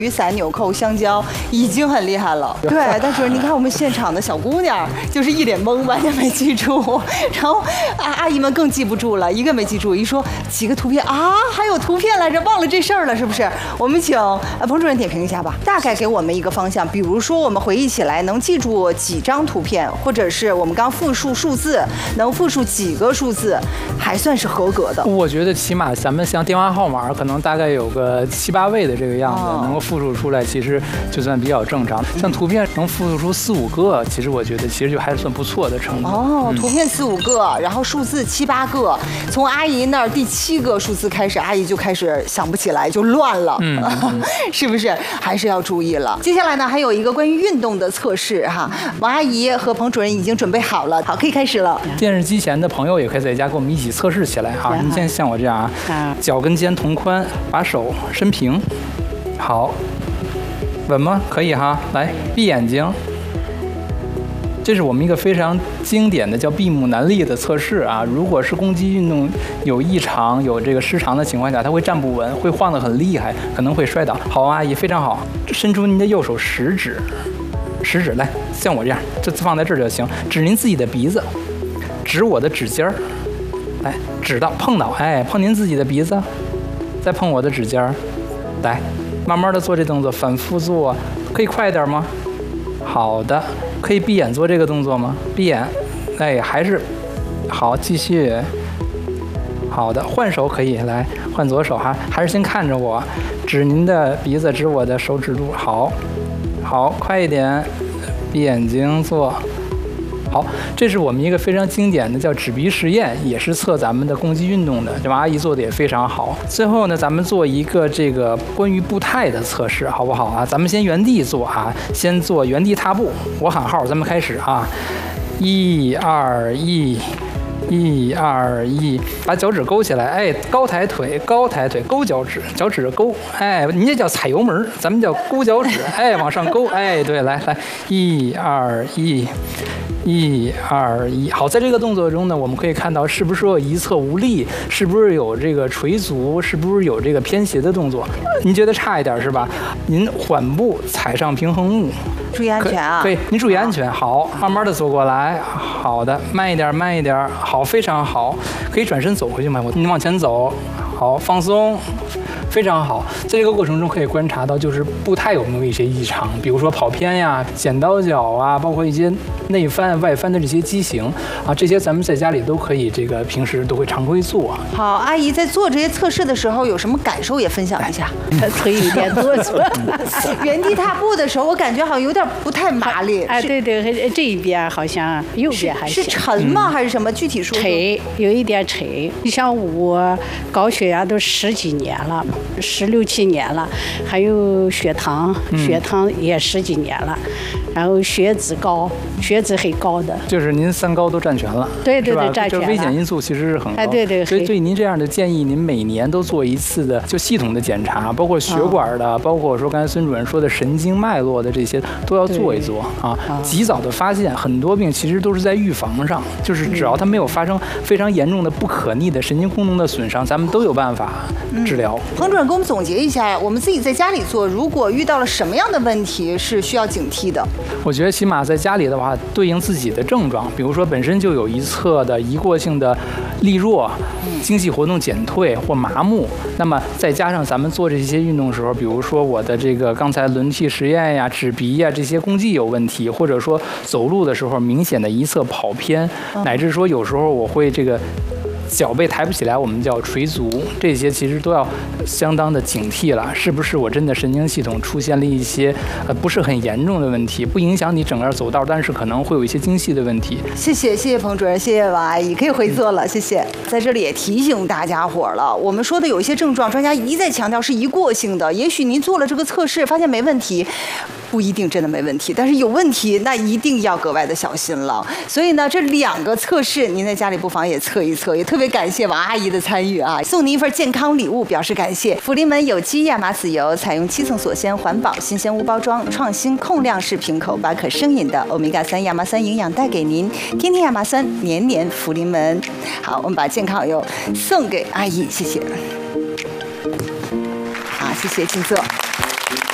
雨伞、纽扣、香蕉已经很厉害了。对，但是你看我们现场的小姑娘就是一脸懵，完全没记住。然后阿姨们更记不住了，一个没记住。一说几个图片啊，还有图片来着，忘了这事儿了，是不是？我们请彭主任点评一下吧，大概给我们一个方向。比如说我们回忆起来能记住几张图片，或者是我们刚复述数字能复述几个数字，还算是合格的。 我觉得起码咱们像电话号码，可能大概有个7、8位的这个样子，能够复述出来，其实就算比较正常。像图片能复述出4、5个，其实我觉得其实就还算不错的程度。 图片4、5个，然后数字7、8个，从阿姨那儿第7个数字开始，阿姨就开始想不起来，就乱了，是不是？还是要注意了。接下来呢，还有一个关于运动的测试哈，王阿姨和彭主任已经准备好了，好，可以开始了。 电视机前的朋友也可以在家跟我们一起测试起来哈。你先像我这样啊，脚跟肩同宽，把手伸平，好，稳吗？可以哈。来，闭眼睛。这是我们一个非常经典的叫闭目难立的测试啊。如果是攻击运动有异常、有这个失常的情况下，它会站不稳，会晃得很厉害，可能会摔倒。好，阿姨，非常好。伸出您的右手食指来，像我这样，这放在这儿就行。指您自己的鼻子，指我的指尖儿，来，指到碰到，哎，碰您自己的鼻子，再碰我的指尖儿，来，慢慢的做这动作，反复做，可以快一点吗？好的，可以闭眼做这个动作吗？闭眼，哎，还是好，继续。好的，换手可以，来换左手哈，还是先看着我，指您的鼻子，指我的手指肚，好，快一点，闭眼睛做。好，这是我们一个非常经典的叫指鼻实验，也是测咱们的攻击运动的，这阿姨做的也非常好。最后呢，咱们做一个这个关于步态的测试，好不好啊？咱们先原地做啊，先做原地踏步，我喊号，咱们开始啊，1、2、1。1、2、1，把脚趾勾起来，哎，高抬腿，勾脚趾，脚趾勾，哎，你这叫踩油门，咱们叫勾脚趾，哎，往上勾，哎，对，来，1、2、1。1、2、1，好，在这个动作中呢，我们可以看到是不是有一侧无力，是不是有这个垂足，是不是有这个偏斜的动作？您觉得差一点是吧？您缓步踩上平衡木， 注意安全啊！ 对，您注意安全。好，慢慢的走过来。好的，慢一点。好，非常好，可以转身走回去吗？您往前走。好，放松。非常好，在这个过程中可以观察到，就是步态有没有一些异常，比如说跑偏呀、剪刀脚啊，包括一些内翻、外翻的这些畸形啊，这些咱们在家里都可以，这个平时都会常规做。 好，阿姨在做这些测试的时候有什么感受也分享一下。 腿有点哆嗦。 原地踏步的时候，我感觉好像有点不太麻利。 哎，对，这一边好像右边还是沉吗？还是什么？具体说。 沉，有一点沉。你像我高血压都10几年了。16、17年了，还有血糖也10几年了，然后血脂很高的， 就是您3高都占全了， 对，占全了。 这危险因素其实是很高， 哎，对。 所以对您这样的建议，您每年都做一次的就系统的检查，包括血管的，包括说刚才孙主任说的神经脉络的这些都要做一做啊，及早的发现很多病其实都是在预防上，就是只要它没有发生非常严重的不可逆的神经功能的损伤，咱们都有办法治疗。 彭主任给我们总结一下，我们自己在家里做，如果遇到了什么样的问题是需要警惕的？ 我觉得起码在家里的话，对应自己的症状，比如说本身就有一侧的一过性的力弱、精细活动减退或麻木，那么再加上咱们做这些运动的时候，比如说我的这个刚才轮替实验呀、指鼻呀这些弓迹有问题，或者说走路的时候明显的一侧跑偏，乃至说有时候我会这个脚背抬不起来，我们叫垂足，这些其实都要相当的警惕了，是不是我真的神经系统出现了一些不是很严重的问题，不影响你整个走道，但是可能会有一些精细的问题。 谢谢彭主任，谢谢王阿姨，可以回座了，谢谢。在这里也提醒大家伙了，我们说的有一些症状，专家一再强调是一过性的，也许您做了这个测试发现没问题，不一定真的没问题，但是有问题那一定要格外的小心了。所以呢，这2个测试您在家里不妨也测一测，也特别感谢王阿姨的参与啊，送您一份健康礼物表示感谢。福临门有机亚麻籽油采用7层锁鲜，环保新鲜无包装，创新控量式瓶口，把可生饮的欧米伽3亚麻酸营养带给您，天天亚麻酸，年年福临门。好，我们把健康油送给阿姨，谢谢。好，谢谢，请坐。